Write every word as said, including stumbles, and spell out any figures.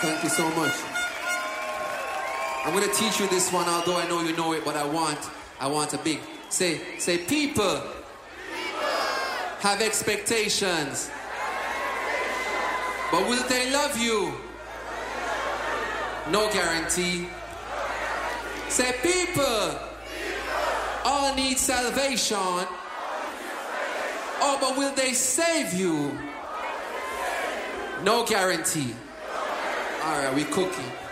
Thank you so much. I'm going to teach you this one, although I know you know it, but I want, I want a big. Say, say, people, people. Have expectations. But will they love you? No guarantee. Say, people, all need salvation. Oh, but will they save you? No guarantee. All right, we cooking.